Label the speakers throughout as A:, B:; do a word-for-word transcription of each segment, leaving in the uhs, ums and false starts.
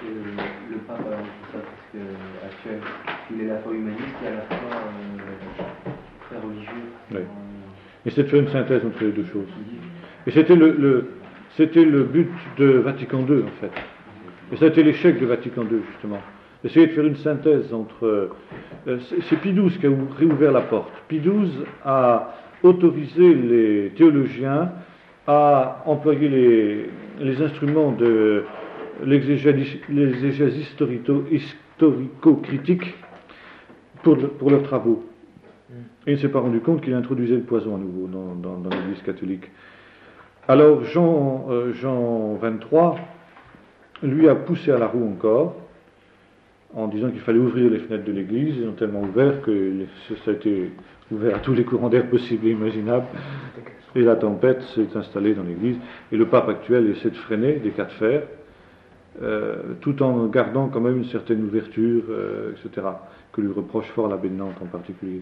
A: que le pape a tout ça, parce que actuel, il est à la fois humaniste et à la fois euh, très religieux.
B: Oui.
A: Euh,
B: Et c'est de faire une synthèse entre les deux choses. Et c'était le, le, c'était le but de Vatican deux, en fait. Et ça a été l'échec de Vatican deux, justement. Essayer de faire une synthèse entre... Euh, c'est, c'est Pie douze qui a réouvert la porte. Pie douze a autorisé les théologiens à employer les, les instruments de l'exégèse, l'exégèse historico, historico-critique pour, pour leurs travaux. Et il ne s'est pas rendu compte qu'il introduisait le poison à nouveau dans, dans, dans l'Église catholique. Alors Jean, euh, Jean vingt-trois, lui a poussé à la roue encore, en disant qu'il fallait ouvrir les fenêtres de l'Église. Ils ont tellement ouvert que les, ça a été ouvert à tous les courants d'air possibles et imaginables. Et la tempête s'est installée dans l'Église. Et le pape actuel essaie de freiner des cas de fer, euh, tout en gardant quand même une certaine ouverture, euh, et cetera, que lui reproche fort l'abbé de Nantes en particulier.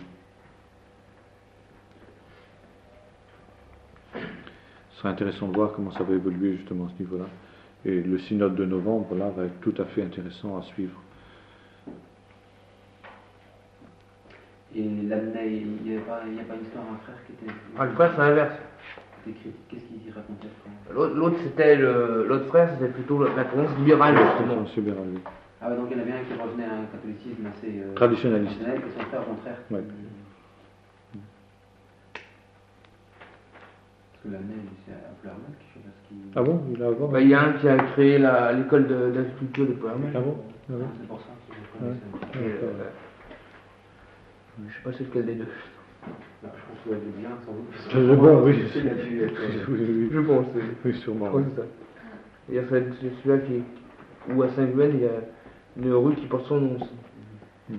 B: Ce serait intéressant de voir comment ça va évoluer justement à ce niveau-là. Et le synode de novembre, là, va être tout à fait intéressant à suivre.
A: Et l'année, il n'y a, a pas une histoire d'un frère qui était...
C: Ah, le frère, c'est l'inverse.
A: Qu'est-ce qu'il racontait?
C: L'autre, l'autre, c'était le, l'autre frère, c'était plutôt la tendance libérale, justement.
B: C'est libéral, oui.
A: Ah ouais, donc il y en avait un qui revenait à un catholicisme assez... Euh,
B: traditionnaliste.
A: Et son frère, au contraire.
B: Ouais.
A: Parce que l'année, c'est à Pleurmel, je sais pas ce qui...
B: Ah bon? Il a avant
C: bah, il y a un qui a créé la, l'école de, d'agriculture de Pleurmel.
B: Ah bon? Ah ouais.
A: C'est pour ça que je
B: Ouais.
A: connais ça.
B: Ouais,
C: Et, euh, je sais pas c'est lequel des deux.
A: Bah, je pense que c'est bien, sans doute.
B: C'est bon, oui.
A: Il a dû être...
B: Oui, oui,
C: Je pense, oui.
B: oui, sûrement.
C: Je crois que c'est ça. Il y a fait- c'est celui-là qui... Où à Saint-Gwen, il y a une rue qui porte son nom aussi.
B: Hmm.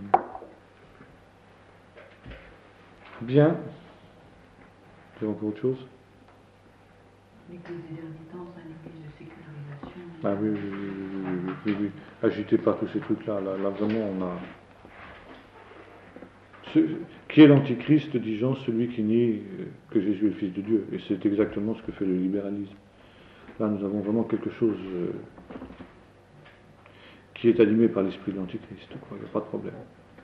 B: Bien. Tu as encore autre chose?
D: L'église des derniers temps, c'est une église de sécularisation.
B: Ah oui, oui, oui, oui, oui, oui, oui. Agité par tous ces trucs-là. Là, là, vraiment, on a... Ce, qui est l'antichrist, dit Jean, celui qui nie que Jésus est le Fils de Dieu. Et c'est exactement ce que fait le libéralisme. Là, nous avons vraiment quelque chose euh, qui est animé par l'esprit de l'antichrist. Il n'y a pas de problème.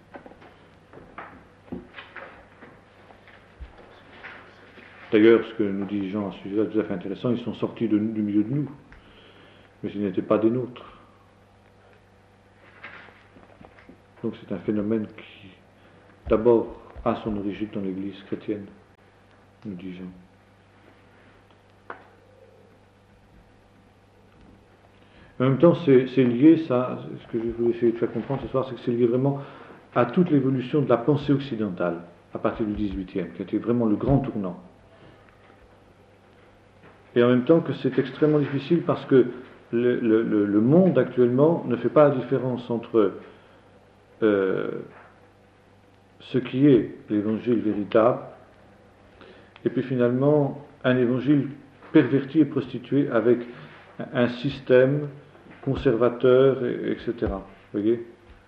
B: D'ailleurs, ce que nous dit Jean à ce sujet-là est tout à fait intéressant. Ils sont sortis de, du milieu de nous, mais ils n'étaient pas des nôtres. Donc c'est un phénomène qui, d'abord, a son origine dans l'Église chrétienne, nous dit Jean. En même temps, c'est, c'est lié, ça, ce que je voulais essayer de faire comprendre ce soir, c'est que c'est lié vraiment à toute l'évolution de la pensée occidentale, à partir du dix-huitième, qui a été vraiment le grand tournant. Et en même temps que c'est extrêmement difficile parce que le, le, le monde actuellement ne fait pas la différence entre euh, ce qui est l'évangile véritable et puis finalement un évangile perverti et prostitué avec un système conservateur, et, etc. Vous voyez?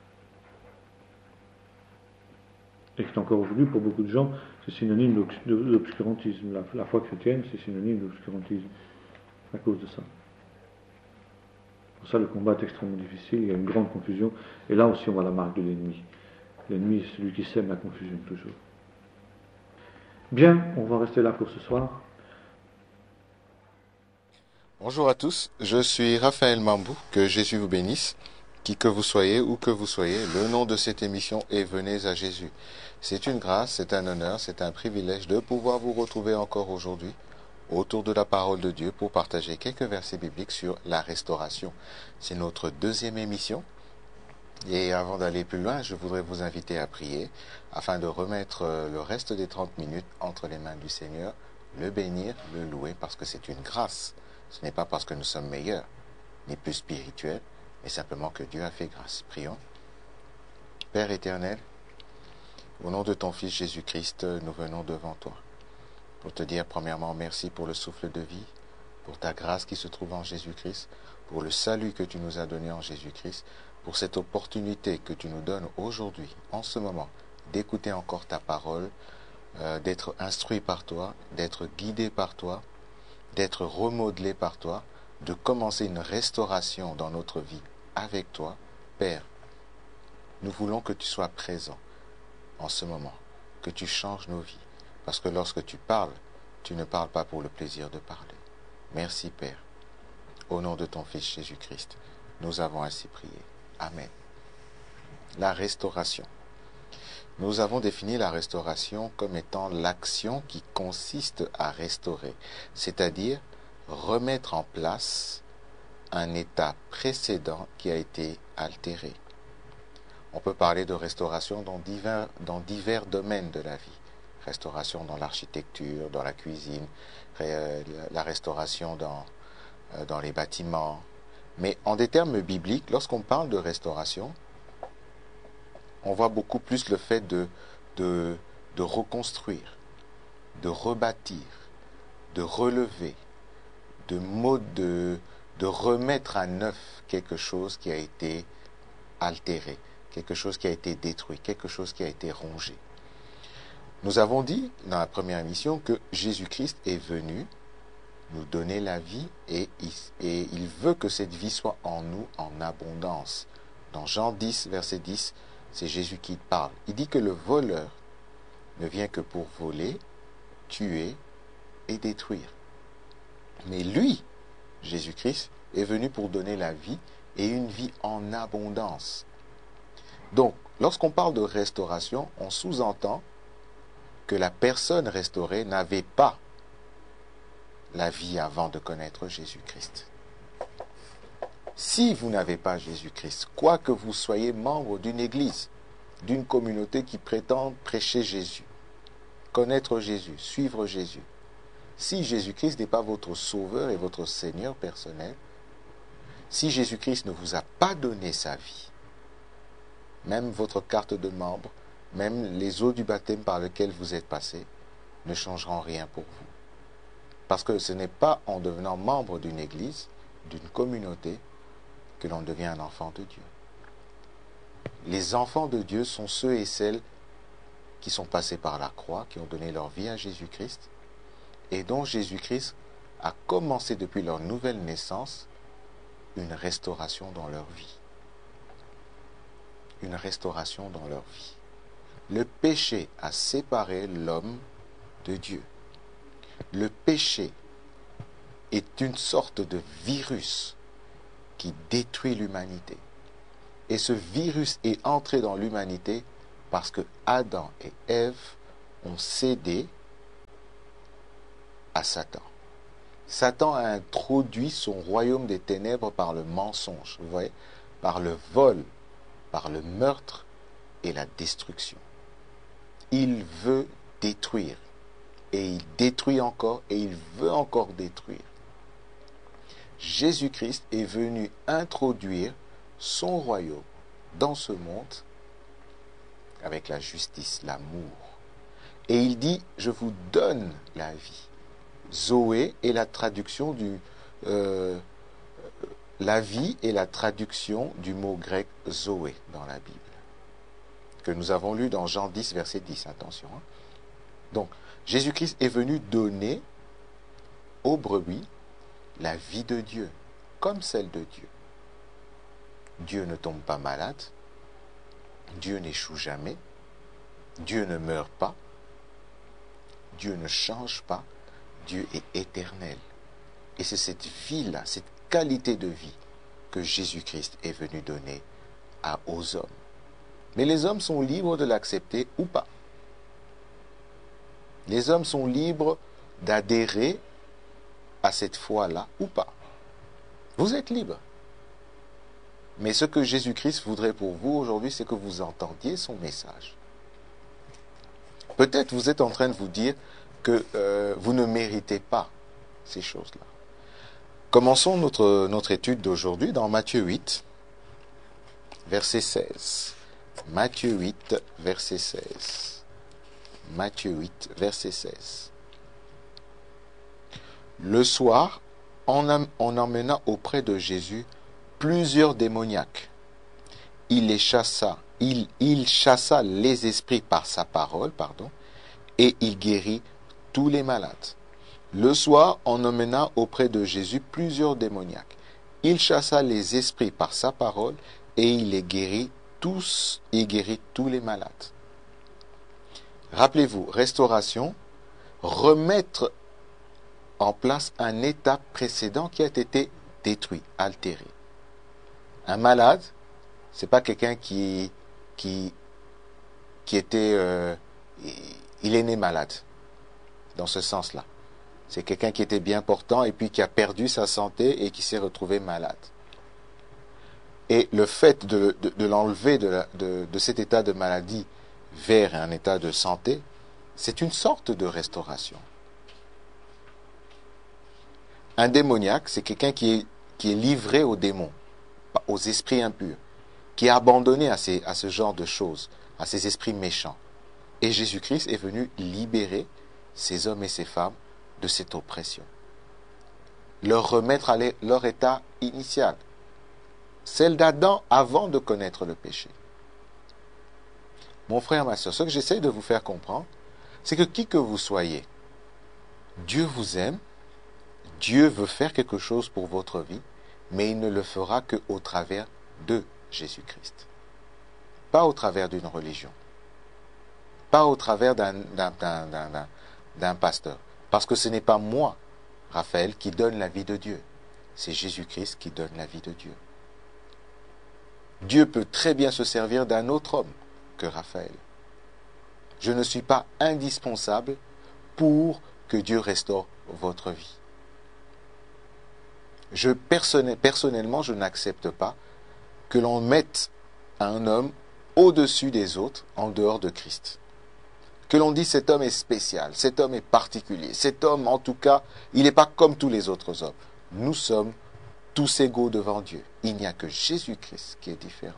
B: Et que encore aujourd'hui, pour beaucoup de gens, c'est synonyme d'obscurantisme. La, la foi chrétienne, c'est synonyme d'obscurantisme à cause de ça. Pour ça, le combat est extrêmement difficile, il y a une grande confusion. Et là aussi, on voit la marque de l'ennemi. L'ennemi, c'est celui qui sème la confusion, toujours. Bien, on va rester là pour ce soir.
E: Bonjour à tous, je suis Raphaël Mambou, que Jésus vous bénisse. Qui que vous soyez, où que vous soyez, le nom de cette émission est Venez à Jésus. C'est une grâce, c'est un honneur, c'est un privilège de pouvoir vous retrouver encore aujourd'hui autour de la parole de Dieu pour partager quelques versets bibliques sur la restauration. C'est notre deuxième émission. Et avant d'aller plus loin, je voudrais vous inviter à prier afin de remettre le reste des trente minutes entre les mains du Seigneur, le bénir, le louer, parce que c'est une grâce. Ce n'est pas parce que nous sommes meilleurs, ni plus spirituels, mais simplement que Dieu a fait grâce. Prions. Père éternel, au nom de ton Fils Jésus-Christ, nous venons devant toi pour te dire premièrement merci pour le souffle de vie, pour ta grâce qui se trouve en Jésus-Christ, pour le salut que tu nous as donné en Jésus-Christ, pour cette opportunité que tu nous donnes aujourd'hui, en ce moment, d'écouter encore ta parole, euh, d'être instruit par toi, d'être guidé par toi, d'être remodelé par toi, de commencer une restauration dans notre vie avec toi. Père, nous voulons que tu sois présent en ce moment, que tu changes nos vies. Parce que lorsque tu parles, tu ne parles pas pour le plaisir de parler. Merci Père. Au nom de ton Fils Jésus-Christ, nous avons ainsi prié. Amen. La restauration. Nous avons défini la restauration comme étant l'action qui consiste à restaurer, c'est-à-dire remettre en place un état précédent qui a été altéré. On peut parler de restauration dans divers, dans divers domaines de la vie. Restauration dans l'architecture, dans la cuisine, la restauration dans, dans les bâtiments. Mais en des termes bibliques, lorsqu'on parle de restauration, on voit beaucoup plus le fait de, de, de reconstruire, de rebâtir, de relever, de, mode, de, de remettre à neuf quelque chose qui a été altéré, quelque chose qui a été détruit, quelque chose qui a été rongé. Nous avons dit dans la première émission que Jésus-Christ est venu nous donner la vie et il, et il veut que cette vie soit en nous en abondance. Dans Jean dix, verset dix, c'est Jésus qui parle. Il dit que le voleur ne vient que pour voler, tuer et détruire. Mais lui, Jésus-Christ, est venu pour donner la vie et une vie en abondance. Donc, lorsqu'on parle de restauration, on sous-entend que la personne restaurée n'avait pas la vie avant de connaître Jésus-Christ. Si vous n'avez pas Jésus-Christ, quoi que vous soyez membre d'une église, d'une communauté qui prétend prêcher Jésus, connaître Jésus, suivre Jésus, si Jésus-Christ n'est pas votre sauveur et votre Seigneur personnel, si Jésus-Christ ne vous a pas donné sa vie, même votre carte de membre, même les eaux du baptême par lesquelles vous êtes passé, ne changeront rien pour vous. Parce que ce n'est pas en devenant membre d'une église, d'une communauté, que l'on devient un enfant de Dieu. Les enfants de Dieu sont ceux et celles qui sont passés par la croix, qui ont donné leur vie à Jésus-Christ, et dont Jésus-Christ a commencé depuis leur nouvelle naissance une restauration dans leur vie. Une restauration dans leur vie. Le péché a séparé l'homme de Dieu. Le péché est une sorte de virus qui détruit l'humanité. Et ce virus est entré dans l'humanité parce que Adam et Ève ont cédé à Satan. Satan a introduit son royaume des ténèbres par le mensonge, vous voyez, par le vol, par le meurtre et la destruction. Il veut détruire. Et il détruit encore, et il veut encore détruire. Jésus-Christ est venu introduire son royaume dans ce monde avec la justice, l'amour. Et il dit, je vous donne la vie. Zoé est la traduction du... Euh, la vie est la traduction du mot grec Zoé dans la Bible, que nous avons lu dans Jean dix, verset dix. Attention. Hein. Donc, Jésus-Christ est venu donner aux brebis la vie de Dieu, comme celle de Dieu. Dieu ne tombe pas malade, Dieu n'échoue jamais, Dieu ne meurt pas, Dieu ne change pas, Dieu est éternel. Et c'est cette vie-là, cette qualité de vie que Jésus-Christ est venu donner à, aux hommes. Mais les hommes sont libres de l'accepter ou pas. Les hommes sont libres d'adhérer à cette foi-là ou pas. Vous êtes libres. Mais ce que Jésus-Christ voudrait pour vous aujourd'hui, c'est que vous entendiez son message. Peut-être vous êtes en train de vous dire que euh, vous ne méritez pas ces choses-là. Commençons notre, notre étude d'aujourd'hui dans Matthieu huit, verset seize. Matthieu huit, verset seize. Matthieu huit, verset seize. Le soir, on, am, on emmena auprès de Jésus plusieurs démoniaques. Il les chassa, il, il chassa les esprits par sa parole, pardon, et il guérit tous les malades. Le soir, on emmena auprès de Jésus plusieurs démoniaques. Il chassa les esprits par sa parole et il les guérit tous et guérit tous les malades. Rappelez-vous, restauration, remettre en place un état précédent qui a été détruit, altéré. Un malade, c'est pas quelqu'un qui qui qui était euh, il est né malade dans ce sens-là. C'est quelqu'un qui était bien portant et puis qui a perdu sa santé et qui s'est retrouvé malade. Et le fait de, de, de l'enlever de, la, de, de cet état de maladie vers un état de santé, c'est une sorte de restauration. Un démoniaque, c'est quelqu'un qui est, qui est livré aux démons, aux esprits impurs, qui est abandonné à, ces, à ce genre de choses, à ces esprits méchants. Et Jésus-Christ est venu libérer ces hommes et ces femmes de cette oppression. Leur remettre à leur état initial, celle d'Adam avant de connaître le péché. Mon frère, ma soeur, ce que j'essaie de vous faire comprendre, c'est que qui que vous soyez, Dieu vous aime, Dieu veut faire quelque chose pour votre vie, mais il ne le fera qu'au travers de Jésus-Christ. Pas au travers d'une religion. Pas au travers d'un, d'un, d'un, d'un, d'un pasteur. Parce que ce n'est pas moi, Raphaël, qui donne la vie de Dieu. C'est Jésus-Christ qui donne la vie de Dieu. Dieu peut très bien se servir d'un autre homme que Raphaël. Je ne suis pas indispensable pour que Dieu restaure votre vie. Je, personnellement, je n'accepte pas que l'on mette un homme au-dessus des autres, en dehors de Christ. Que l'on dise cet homme est spécial, cet homme est particulier, cet homme, en tout cas, il n'est pas comme tous les autres hommes. Nous sommes tous égaux devant Dieu. Il n'y a que Jésus-Christ qui est différent.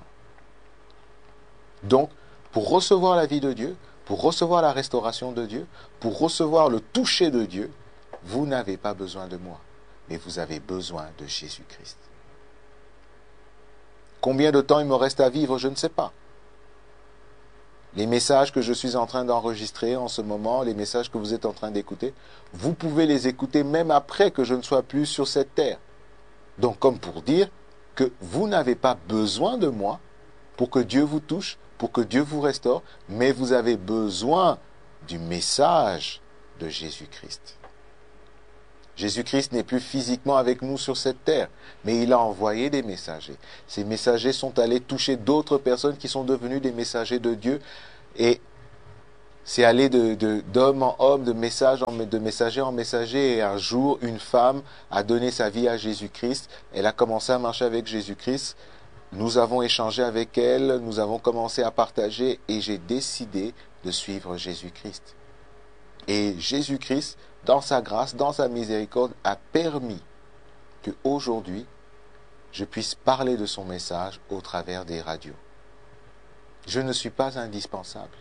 E: Donc, pour recevoir la vie de Dieu, pour recevoir la restauration de Dieu, pour recevoir le toucher de Dieu, vous n'avez pas besoin de moi, mais vous avez besoin de Jésus-Christ. Combien de temps il me reste à vivre, je ne sais pas. Les messages que je suis en train d'enregistrer en ce moment, les messages que vous êtes en train d'écouter, vous pouvez les écouter même après que je ne sois plus sur cette terre. Donc, comme pour dire que vous n'avez pas besoin de moi pour que Dieu vous touche, pour que Dieu vous restaure, mais vous avez besoin du message de Jésus-Christ. Jésus-Christ n'est plus physiquement avec nous sur cette terre, mais il a envoyé des messagers. Ces messagers sont allés toucher d'autres personnes qui sont devenues des messagers de Dieu, et c'est allé de, de, d'homme en homme, de, message en, de messager en messager, et un jour, une femme a donné sa vie à Jésus-Christ, elle a commencé à marcher avec Jésus-Christ, nous avons échangé avec elle, nous avons commencé à partager, et j'ai décidé de suivre Jésus-Christ. Et Jésus-Christ, dans sa grâce, dans sa miséricorde, a permis qu'aujourd'hui, je puisse parler de son message au travers des radios. Je ne suis pas indispensable.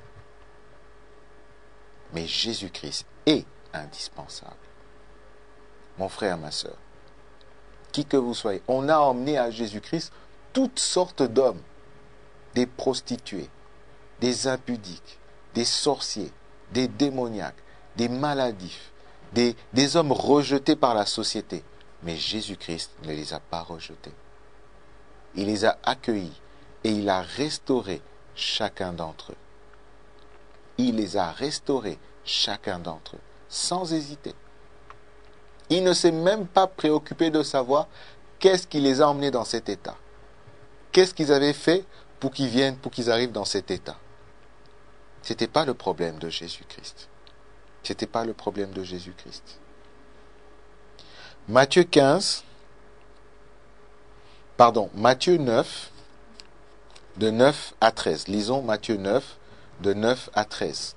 E: Mais Jésus-Christ est indispensable. Mon frère, ma soeur, qui que vous soyez, on a emmené à Jésus-Christ toutes sortes d'hommes, des prostituées, des impudiques, des sorciers, des démoniaques, des maladifs, des, des hommes rejetés par la société. Mais Jésus-Christ ne les a pas rejetés. Il les a accueillis et il a restauré chacun d'entre eux. Il les a restaurés, chacun d'entre eux, sans hésiter. Il ne s'est même pas préoccupé de savoir qu'est-ce qui les a emmenés dans cet état. Qu'est-ce qu'ils avaient fait pour qu'ils viennent, pour qu'ils arrivent dans cet état. Ce n'était pas le problème de Jésus-Christ. Ce n'était pas le problème de Jésus-Christ. Matthieu quinze, pardon, Matthieu neuf, de neuf à treize. Lisons Matthieu neuf, de neuf à treize.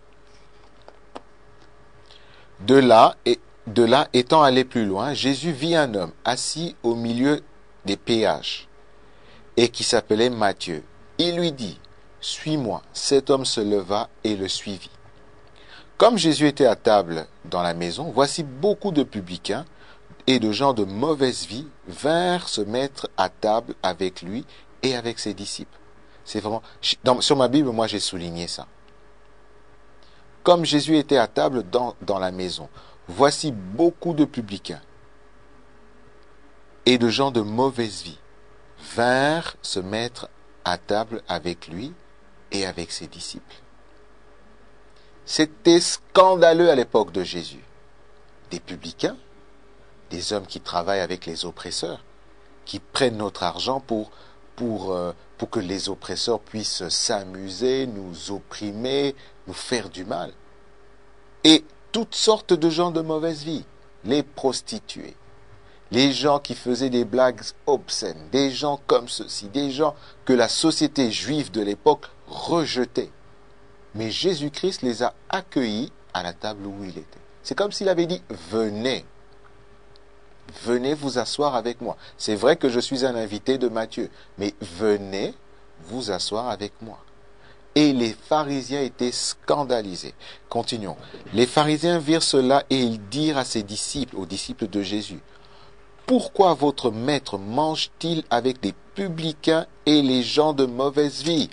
E: De là, et, de là, étant allé plus loin, Jésus vit un homme assis au milieu des péages, et qui s'appelait Matthieu. Il lui dit, « Suis-moi. » Cet homme se leva et le suivit. Comme Jésus était à table dans la maison, voici beaucoup de publicains et de gens de mauvaise vie vinrent se mettre à table avec lui et avec ses disciples. C'est vraiment, dans, sur ma Bible, moi j'ai souligné ça. Comme Jésus était à table dans, dans la maison, voici beaucoup de publicains. et de gens de mauvaise vie vinrent se mettre à table avec lui et avec ses disciples. C'était scandaleux à l'époque de Jésus. Des publicains, des hommes qui travaillent avec les oppresseurs, qui prennent notre argent pour, pour, euh, pour que les oppresseurs puissent s'amuser, nous opprimer, nous faire du mal. Et toutes sortes de gens de mauvaise vie, les prostituées, les gens qui faisaient des blagues obscènes, des gens comme ceci, des gens que la société juive de l'époque rejetait. Mais Jésus-Christ les a accueillis à la table où il était. C'est comme s'il avait dit, venez, venez vous asseoir avec moi. C'est vrai que je suis un invité de Matthieu, mais venez vous asseoir avec moi. Et les pharisiens étaient scandalisés. Continuons. Les pharisiens virent cela et ils dirent à ses disciples, aux disciples de Jésus, pourquoi votre maître mange-t-il avec les publicains et les gens de mauvaise vie?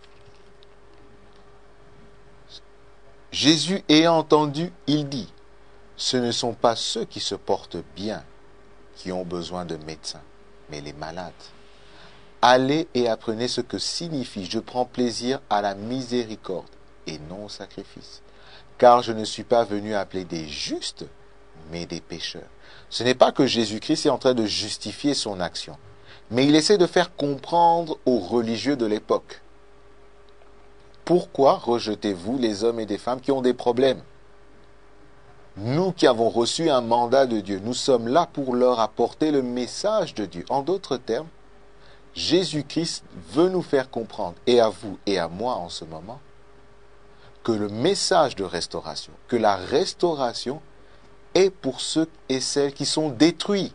E: Jésus ayant entendu, il dit, ce ne sont pas ceux qui se portent bien qui ont besoin de médecins, mais les malades. Allez et apprenez ce que signifie je prends plaisir à la miséricorde et non au sacrifice. Car je ne suis pas venu appeler des justes, mais des pécheurs. Ce n'est pas que Jésus-Christ est en train de justifier son action, mais il essaie de faire comprendre aux religieux de l'époque. Pourquoi rejetez-vous les hommes et des femmes qui ont des problèmes? Nous qui avons reçu un mandat de Dieu, nous sommes là pour leur apporter le message de Dieu. En d'autres termes, Jésus-Christ veut nous faire comprendre, et à vous et à moi en ce moment, que le message de restauration, que la restauration est pour ceux et celles qui sont détruits,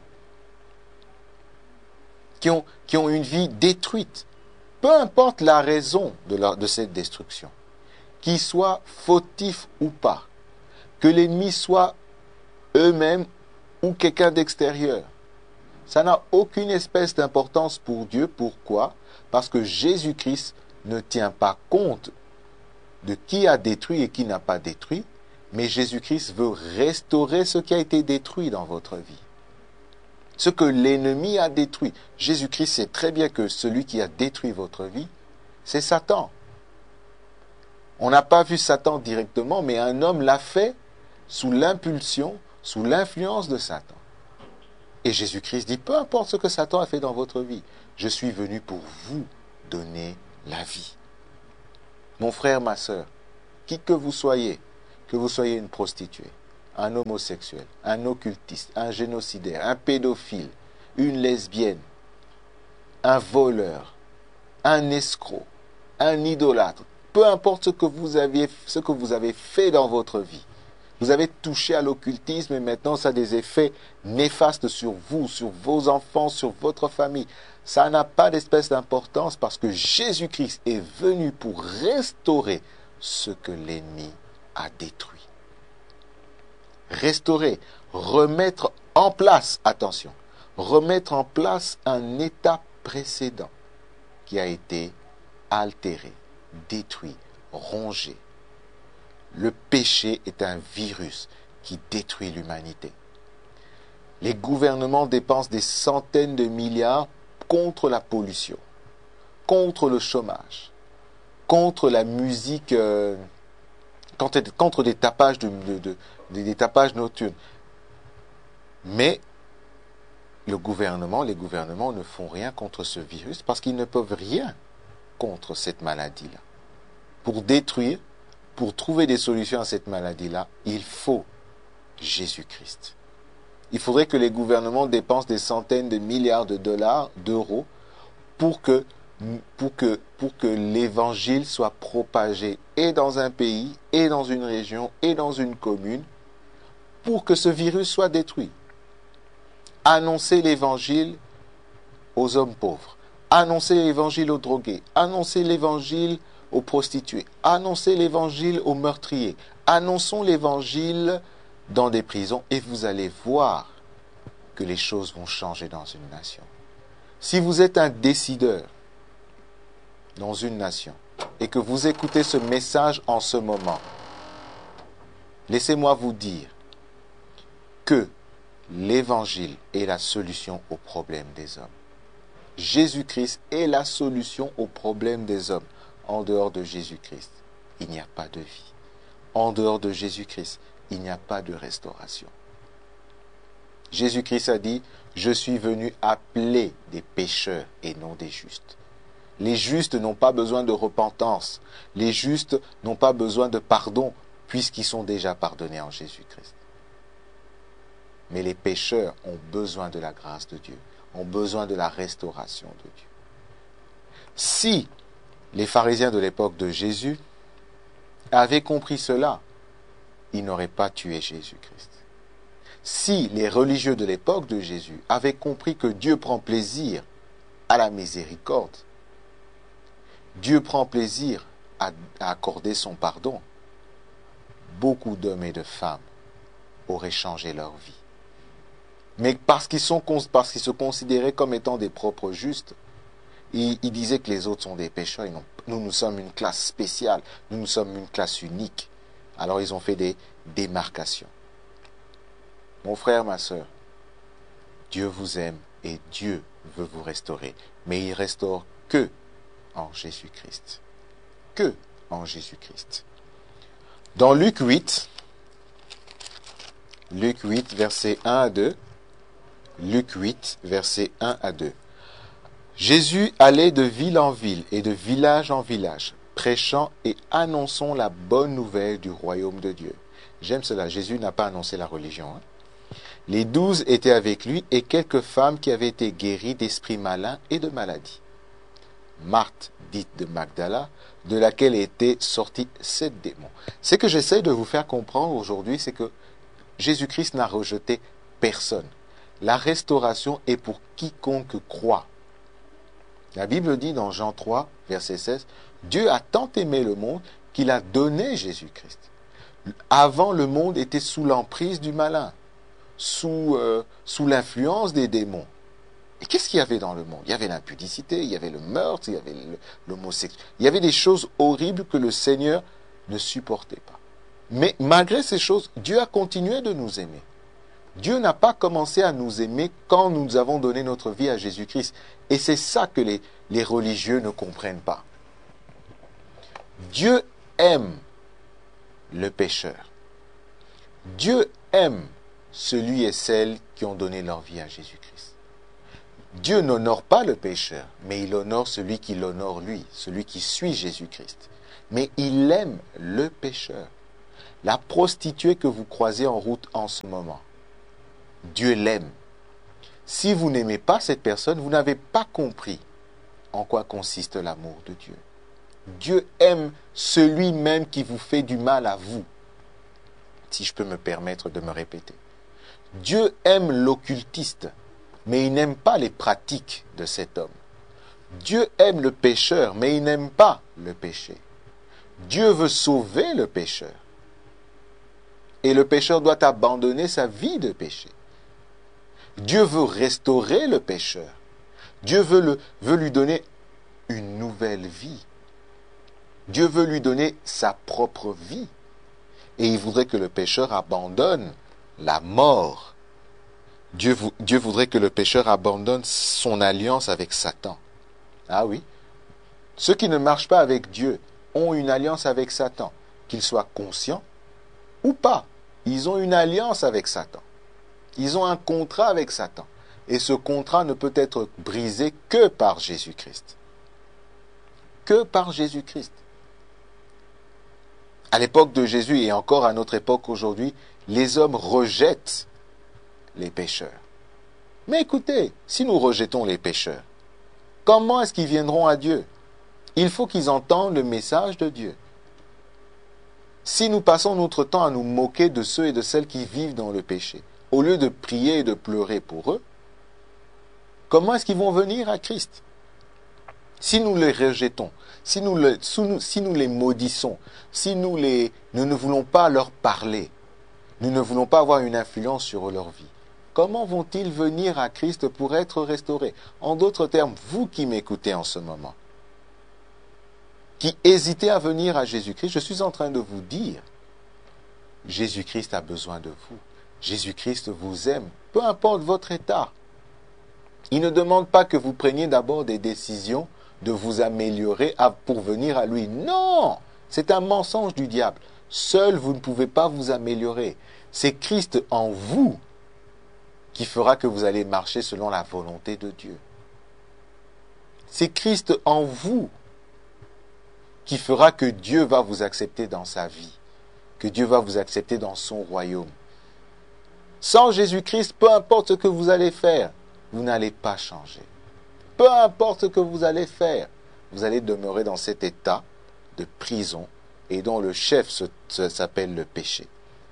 E: qui ont, qui ont une vie détruite. Peu importe la raison de, la, de cette destruction, qu'ils soient fautifs ou pas, que l'ennemi soit eux-mêmes ou quelqu'un d'extérieur. Ça n'a aucune espèce d'importance pour Dieu. Pourquoi? Parce que Jésus-Christ ne tient pas compte de qui a détruit et qui n'a pas détruit, mais Jésus-Christ veut restaurer ce qui a été détruit dans votre vie. Ce que l'ennemi a détruit. Jésus-Christ sait très bien que celui qui a détruit votre vie, c'est Satan. On n'a pas vu Satan directement, mais un homme l'a fait sous l'impulsion, sous l'influence de Satan. Et Jésus-Christ dit, peu importe ce que Satan a fait dans votre vie, je suis venu pour vous donner la vie. Mon frère, ma sœur, qui que vous soyez, que vous soyez une prostituée, un homosexuel, un occultiste, un génocidaire, un pédophile, une lesbienne, un voleur, un escroc, un idolâtre, peu importe ce que vous aviez, ce que vous avez fait dans votre vie, vous avez touché à l'occultisme et maintenant ça a des effets néfastes sur vous, sur vos enfants, sur votre famille. Ça n'a pas d'espèce d'importance parce que Jésus-Christ est venu pour restaurer ce que l'ennemi a détruit. Restaurer, remettre en place, attention, remettre en place un état précédent qui a été altéré, détruit, rongé. Le péché est un virus qui détruit l'humanité. Les gouvernements dépensent des centaines de milliards contre la pollution, contre le chômage, contre la musique, euh, contre, contre des tapages, de, de, de, des tapages nocturnes. Mais le gouvernement, les gouvernements ne font rien contre ce virus parce qu'ils ne peuvent rien contre cette maladie-là. Pour détruire, pour trouver des solutions à cette maladie-là, il faut Jésus-Christ. Il faudrait que les gouvernements dépensent des centaines de milliards de dollars, d'euros, pour que, pour que, pour que l'évangile soit propagé et dans un pays, et dans une région, et dans une commune, pour que ce virus soit détruit. Annoncer l'évangile aux hommes pauvres, annoncer l'évangile aux drogués, annoncer l'évangile aux prostituées, annoncer l'évangile aux meurtriers, annonçons l'évangile dans des prisons et vous allez voir que les choses vont changer dans une nation. Si vous êtes un décideur dans une nation et que vous écoutez ce message en ce moment, laissez-moi vous dire que l'évangile est la solution aux problèmes des hommes. Jésus-Christ est la solution aux problèmes des hommes. En dehors de Jésus-Christ, il n'y a pas de vie. En dehors de Jésus-Christ, il n'y a pas de restauration. Jésus-Christ a dit, je suis venu appeler des pécheurs et non des justes. Les justes n'ont pas besoin de repentance. Les justes n'ont pas besoin de pardon, puisqu'ils sont déjà pardonnés en Jésus-Christ. Mais les pécheurs ont besoin de la grâce de Dieu, ont besoin de la restauration de Dieu. Si les pharisiens de l'époque de Jésus avaient compris cela, ils n'auraient pas tué Jésus-Christ. Si les religieux de l'époque de Jésus avaient compris que Dieu prend plaisir à la miséricorde, Dieu prend plaisir à, à accorder son pardon, beaucoup d'hommes et de femmes auraient changé leur vie. Mais parce qu'ils sont, parce qu'ils se considéraient comme étant des propres justes, ils, ils disaient que les autres sont des pécheurs. Et non, nous, nous sommes une classe spéciale, nous, nous sommes une classe unique. Alors ils ont fait des démarcations. Mon frère, ma sœur, Dieu vous aime et Dieu veut vous restaurer. Mais il restaure que en Jésus-Christ. Que en Jésus-Christ. Dans Luc huit, Luc huit, versets un à deux, Luc huit, versets un à deux. Jésus allait de ville en ville et de village en village, prêchant et annonçant la bonne nouvelle du royaume de Dieu. J'aime cela, Jésus n'a pas annoncé la religion. Hein? Les douze étaient avec lui et quelques femmes qui avaient été guéries d'esprits malins et de maladies. Marthe, dite de Magdala, de laquelle étaient sortis sept démons. Ce que j'essaie de vous faire comprendre aujourd'hui, c'est que Jésus-Christ n'a rejeté personne. La restauration est pour quiconque croit. La Bible dit dans Jean trois, verset seize, « Dieu a tant aimé le monde qu'il a donné Jésus-Christ. » Avant, le monde était sous l'emprise du malin, sous, euh, sous l'influence des démons. Et qu'est-ce qu'il y avait dans le monde? Il y avait l'impudicité, il y avait le meurtre, il y avait l'homosexualité. Il y avait des choses horribles que le Seigneur ne supportait pas. Mais malgré ces choses, Dieu a continué de nous aimer. Dieu n'a pas commencé à nous aimer quand nous avons donné notre vie à Jésus-Christ. Et c'est ça que les, les religieux ne comprennent pas. Dieu aime le pécheur. Dieu aime celui et celle qui ont donné leur vie à Jésus-Christ. Dieu n'honore pas le pécheur, mais il honore celui qui l'honore lui, celui qui suit Jésus-Christ. Mais il aime le pécheur. La prostituée que vous croisez en route en ce moment, Dieu l'aime. Si vous n'aimez pas cette personne, vous n'avez pas compris en quoi consiste l'amour de Dieu. Dieu aime celui même qui vous fait du mal à vous, si je peux me permettre de me répéter. Dieu aime l'occultiste, mais il n'aime pas les pratiques de cet homme. Dieu aime le pécheur, mais il n'aime pas le péché. Dieu veut sauver le pécheur. Et le pécheur doit abandonner sa vie de péché. Dieu veut restaurer le pécheur. Dieu veut, le, veut lui donner une nouvelle vie. Dieu veut lui donner sa propre vie. Et il voudrait que le pécheur abandonne la mort. Dieu, Dieu voudrait que le pécheur abandonne son alliance avec Satan. Ah oui. Ceux qui ne marchent pas avec Dieu ont une alliance avec Satan, qu'ils soient conscients ou pas. Ils ont une alliance avec Satan. Ils ont un contrat avec Satan. Et ce contrat ne peut être brisé que par Jésus-Christ. Que par Jésus-Christ. À l'époque de Jésus et encore à notre époque aujourd'hui, les hommes rejettent les pécheurs. Mais écoutez, si nous rejetons les pécheurs, comment est-ce qu'ils viendront à Dieu? Il faut qu'ils entendent le message de Dieu. Si nous passons notre temps à nous moquer de ceux et de celles qui vivent dans le péché, au lieu de prier et de pleurer pour eux, comment est-ce qu'ils vont venir à Christ? Si nous les rejetons, si nous, le, si nous les maudissons, si nous, les, nous ne voulons pas leur parler, nous ne voulons pas avoir une influence sur leur vie, comment vont-ils venir à Christ pour être restaurés? En d'autres termes, vous qui m'écoutez en ce moment, qui hésitez à venir à Jésus-Christ, je suis en train de vous dire, Jésus-Christ a besoin de vous. Jésus-Christ vous aime, peu importe votre état. Il ne demande pas que vous preniez d'abord des décisions de vous améliorer pour venir à lui. Non, c'est un mensonge du diable. Seul, vous ne pouvez pas vous améliorer. C'est Christ en vous qui fera que vous allez marcher selon la volonté de Dieu. C'est Christ en vous qui fera que Dieu va vous accepter dans sa vie, que Dieu va vous accepter dans son royaume. Sans Jésus-Christ, peu importe ce que vous allez faire, vous n'allez pas changer. Peu importe ce que vous allez faire, vous allez demeurer dans cet état de prison et dont le chef se, se, s'appelle le péché.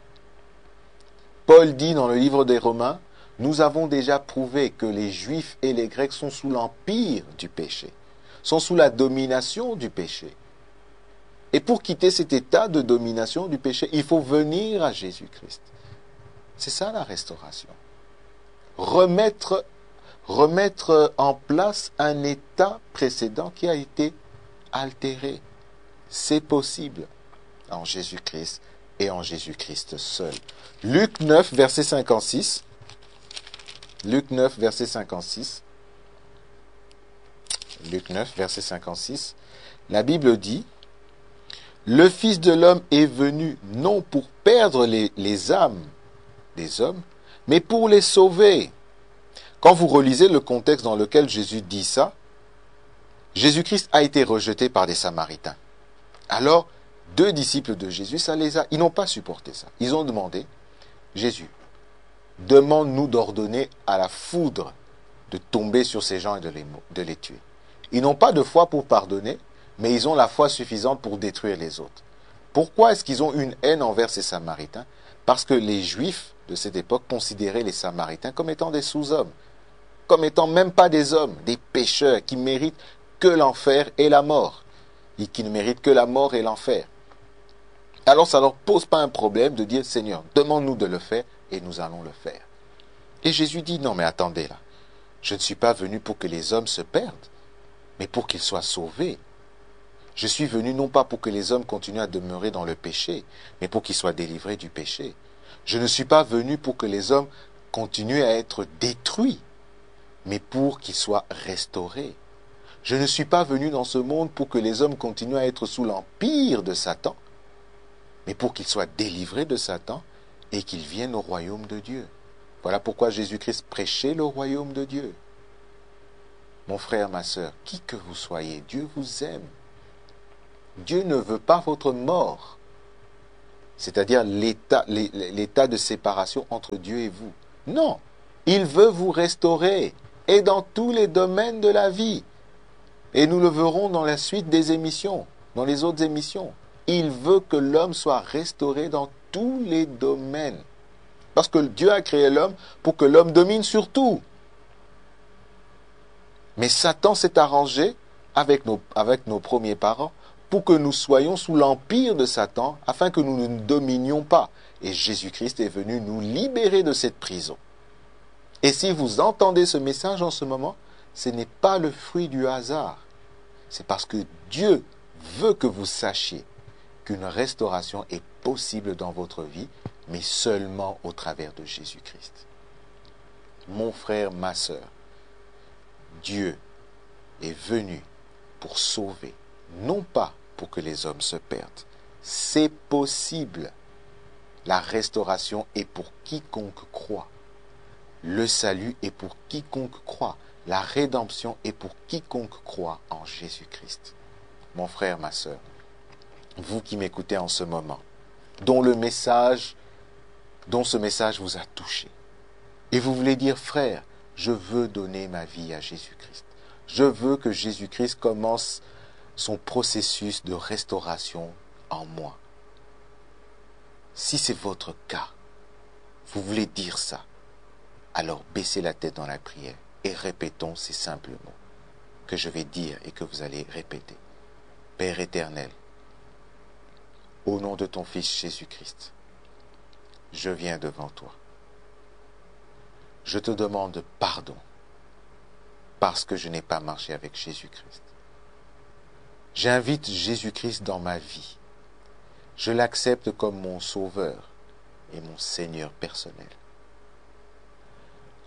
E: Paul dit dans le livre des Romains, nous avons déjà prouvé que les Juifs et les Grecs sont sous l'empire du péché, sont sous la domination du péché. Et pour quitter cet état de domination du péché, il faut venir à Jésus-Christ. C'est ça la restauration. Remettre, remettre en place un état précédent qui a été altéré. C'est possible en Jésus-Christ et en Jésus-Christ seul. Luc neuf, verset cinquante-six. Luc neuf, verset cinquante-six. Luc neuf, verset cinquante-six. La Bible dit, « Le Fils de l'homme est venu non pour perdre les, les âmes des hommes, mais pour les sauver. » Quand vous relisez le contexte dans lequel Jésus dit ça, Jésus-Christ a été rejeté par des Samaritains. Alors, deux disciples de Jésus, ça les a, ils n'ont pas supporté ça. Ils ont demandé, Jésus, demande-nous d'ordonner à la foudre de tomber sur ces gens et de les, de les tuer. Ils n'ont pas de foi pour pardonner, mais ils ont la foi suffisante pour détruire les autres. Pourquoi est-ce qu'ils ont une haine envers ces Samaritains? Parce que les Juifs de cette époque considéraient les Samaritains comme étant des sous-hommes, comme étant même pas des hommes, des pécheurs qui méritent que l'enfer et la mort, et qui ne méritent que la mort et l'enfer. Alors ça ne leur pose pas un problème de dire, Seigneur, demande-nous de le faire, et nous allons le faire. Et Jésus dit, non mais attendez là, je ne suis pas venu pour que les hommes se perdent, mais pour qu'ils soient sauvés. Je suis venu non pas pour que les hommes continuent à demeurer dans le péché, mais pour qu'ils soient délivrés du péché. Je ne suis pas venu pour que les hommes continuent à être détruits, mais pour qu'ils soient restaurés. Je ne suis pas venu dans ce monde pour que les hommes continuent à être sous l'empire de Satan, mais pour qu'ils soient délivrés de Satan et qu'ils viennent au royaume de Dieu. Voilà pourquoi Jésus-Christ prêchait le royaume de Dieu. Mon frère, ma sœur, qui que vous soyez, Dieu vous aime. Dieu ne veut pas votre mort, c'est-à-dire l'état, l'état de séparation entre Dieu et vous. Non, il veut vous restaurer, et dans tous les domaines de la vie. Et nous le verrons dans la suite des émissions, dans les autres émissions. Il veut que l'homme soit restauré dans tous les domaines. Parce que Dieu a créé l'homme pour que l'homme domine sur tout. Mais Satan s'est arrangé avec nos, avec nos premiers parents pour que nous soyons sous l'empire de Satan, afin que nous ne dominions pas. Et Jésus-Christ est venu nous libérer de cette prison. Et si vous entendez ce message en ce moment, ce n'est pas le fruit du hasard. C'est parce que Dieu veut que vous sachiez qu'une restauration est possible dans votre vie, mais seulement au travers de Jésus-Christ. Mon frère, ma sœur, Dieu est venu pour sauver, non pas pour que les hommes se perdent. C'est possible. La restauration est pour quiconque croit. Le salut est pour quiconque croit. La rédemption est pour quiconque croit en Jésus-Christ. Mon frère, ma sœur, vous qui m'écoutez en ce moment, dont le message, dont ce message vous a touché, et vous voulez dire, frère, je veux donner ma vie à Jésus-Christ. Je veux que Jésus-Christ commence son processus de restauration en moi. Si c'est votre cas, vous voulez dire ça, alors baissez la tête dans la prière et répétons ces simples mots que je vais dire et que vous allez répéter. Père éternel, au nom de ton Fils Jésus-Christ, je viens devant toi. Je te demande pardon parce que je n'ai pas marché avec Jésus-Christ. J'invite Jésus-Christ dans ma vie. Je l'accepte comme mon Sauveur et mon Seigneur personnel.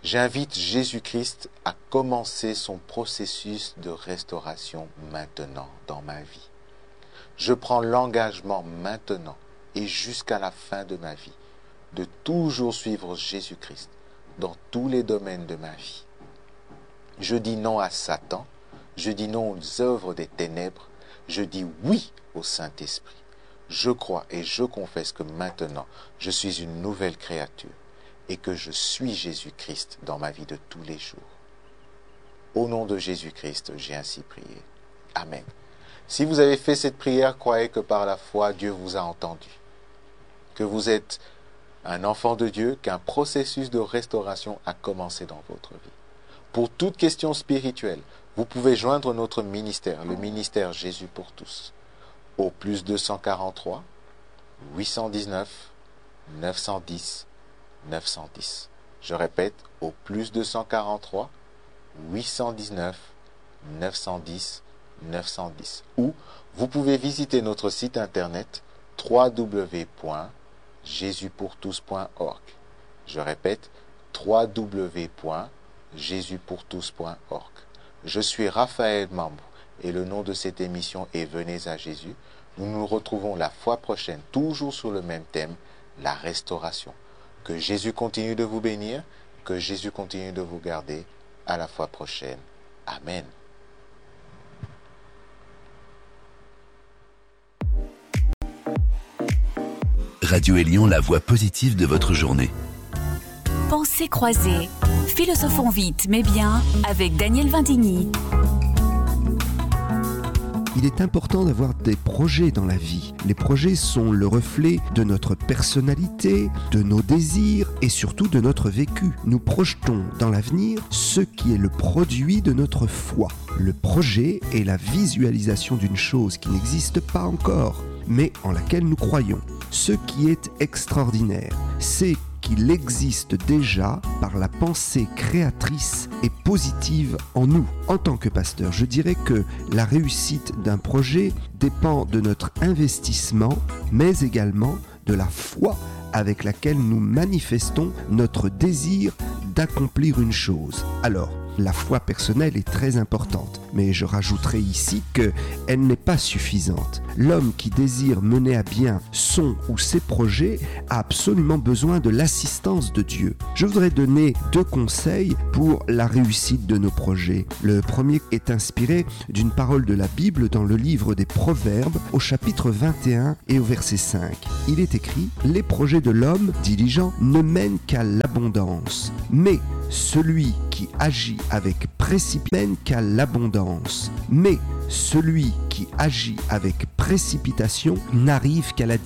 E: J'invite Jésus-Christ à commencer son processus de restauration maintenant dans ma vie. Je prends l'engagement maintenant et jusqu'à la fin de ma vie de toujours suivre Jésus-Christ dans tous les domaines de ma vie. Je dis non à Satan, je dis non aux œuvres des ténèbres, je dis oui au Saint-Esprit. Je crois et je confesse que maintenant, je suis une nouvelle créature et que je suis Jésus-Christ dans ma vie de tous les jours. Au nom de Jésus-Christ, j'ai ainsi prié. Amen. Si vous avez fait cette prière, croyez que par la foi, Dieu vous a entendu, que vous êtes un enfant de Dieu, qu'un processus de restauration a commencé dans votre vie. Pour toute question spirituelle, vous pouvez joindre notre ministère, le ministère Jésus pour tous, au plus deux cent quarante-trois, huit cent dix-neuf, neuf cent dix, neuf cent dix. Je répète, au plus deux cent quarante-trois, huit cent dix-neuf, neuf cent dix, neuf cent dix. Ou vous pouvez visiter notre site internet w w w point jésus pour tous point org. Je répète, w w w point jésus pour tous point org. Je suis Raphaël Mambou et le nom de cette émission est Venez à Jésus. Nous nous retrouvons la fois prochaine, toujours sur le même thème, la restauration. Que Jésus continue de vous bénir, que Jésus continue de vous garder. À la fois prochaine. Amen.
F: Radio Élion, la voix positive de votre journée.
G: Pensées croisées. Philosophons vite mais bien avec Daniel Vindigny.
H: Il est important d'avoir des projets dans la vie. Les projets sont le reflet de notre personnalité, de nos désirs et surtout de notre vécu. Nous projetons dans l'avenir ce qui est le produit de notre foi. Le projet est la visualisation d'une chose qui n'existe pas encore, mais en laquelle nous croyons. Ce qui est extraordinaire, c'est qu'il existe déjà par la pensée créatrice et positive en nous. En tant que pasteur, je dirais que la réussite d'un projet dépend de notre investissement, mais également de la foi avec laquelle nous manifestons notre désir d'accomplir une chose. Alors, la foi personnelle est très importante, mais je rajouterai ici qu'elle n'est pas suffisante. L'homme qui désire mener à bien son ou ses projets a absolument besoin de l'assistance de Dieu. Je voudrais donner deux conseils pour la réussite de nos projets. Le premier est inspiré d'une parole de la Bible dans le livre des Proverbes au chapitre vingt et un et au verset cinq. Il est écrit « Les projets de l'homme diligent ne mènent qu'à l'abondance, mais celui qui agit avec précipitation mène qu'à l'abondance. Mais celui qui agit avec précipitation n'arrive qu'à la